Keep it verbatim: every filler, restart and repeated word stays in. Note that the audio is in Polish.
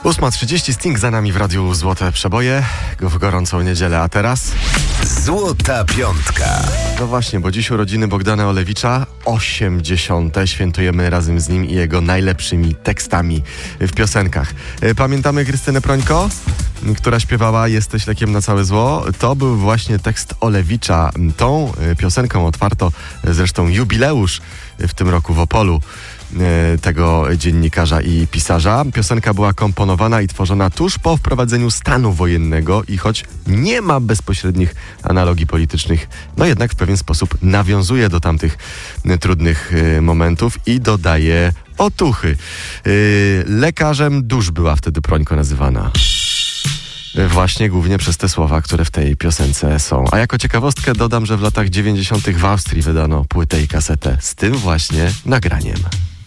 ósma trzydzieści, Sting za nami w Radiu Złote Przeboje w gorącą niedzielę, a teraz... Złota Piątka. No właśnie, bo dziś urodziny Bogdana Olewicza, osiemdziesiąte, świętujemy razem z nim i jego najlepszymi tekstami w piosenkach. Pamiętamy Krystynę Prońko, która śpiewała Jesteś lekiem na całe zło? To był właśnie tekst Olewicza. Tą piosenką otwarto zresztą jubileusz w tym roku w Opolu tego dziennikarza i pisarza. Piosenka była komponowana i tworzona tuż po wprowadzeniu stanu wojennego i choć nie ma bezpośrednich analogii politycznych, no jednak w pewien sposób nawiązuje do tamtych trudnych momentów i dodaje otuchy. Lekarzem dusz była wtedy Prońko nazywana. Właśnie głównie przez te słowa, które w tej piosence są. A jako ciekawostkę dodam, że w latach dziewięćdziesiątych w Austrii wydano płytę i kasetę z tym właśnie nagraniem.